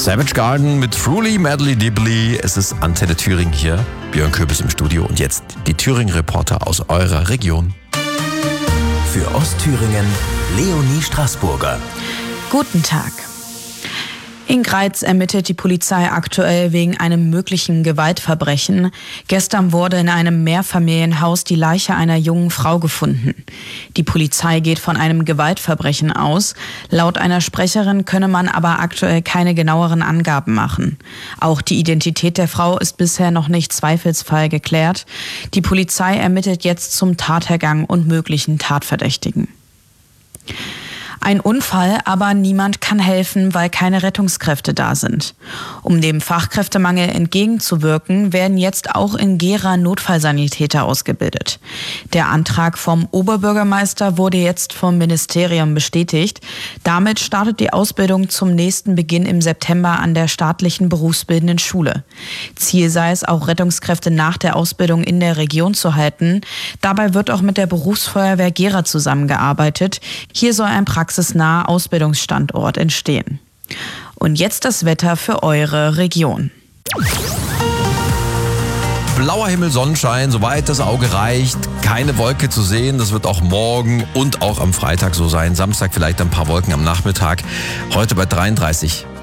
Savage Garden mit Truly Madly Dibbly. Es ist Antenne Thüringen hier. Björn Köbis im Studio und jetzt die Thüringen-Reporter aus eurer Region. Für Ostthüringen Leonie Straßburger. Guten Tag. In Greiz ermittelt die Polizei aktuell wegen einem möglichen Gewaltverbrechen. Gestern wurde in einem Mehrfamilienhaus die Leiche einer jungen Frau gefunden. Die Polizei geht von einem Gewaltverbrechen aus. Laut einer Sprecherin könne man aber aktuell keine genaueren Angaben machen. Auch die Identität der Frau ist bisher noch nicht zweifelsfrei geklärt. Die Polizei ermittelt jetzt zum Tathergang und möglichen Tatverdächtigen. Ein Unfall, aber niemand kann helfen, weil keine Rettungskräfte da sind. Um dem Fachkräftemangel entgegenzuwirken, werden jetzt auch in Gera Notfallsanitäter ausgebildet. Der Antrag vom Oberbürgermeister wurde jetzt vom Ministerium bestätigt. Damit startet die Ausbildung zum nächsten Beginn im September an der staatlichen berufsbildenden Schule. Ziel sei es, auch Rettungskräfte nach der Ausbildung in der Region zu halten. Dabei wird auch mit der Berufsfeuerwehr Gera zusammengearbeitet. Hier soll ein praxisnaher Ausbildungsstandort entstehen. Und jetzt das Wetter für eure Region. Blauer Himmel, Sonnenschein, soweit das Auge reicht. Keine Wolke zu sehen. Das wird auch morgen und auch am Freitag so sein. Samstag vielleicht ein paar Wolken am Nachmittag. Heute bei 33